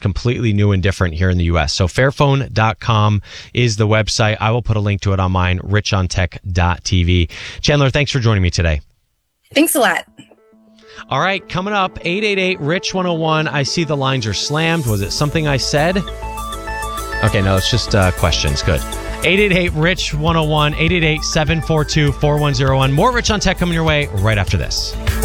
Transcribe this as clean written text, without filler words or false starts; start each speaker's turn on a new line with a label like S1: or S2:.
S1: completely new and different here in the U.S. So Fairphone.com is the website. I will put a link to it on mine, richontech.tv. Chandler, thanks for joining me today.
S2: Thanks a lot.
S1: All right, coming up, 888-RICH-101. I see the lines are slammed. Was it something I said? Okay, no, it's just questions. Good. 888-RICH-101, 888-742-4101. More Rich on Tech coming your way right after this.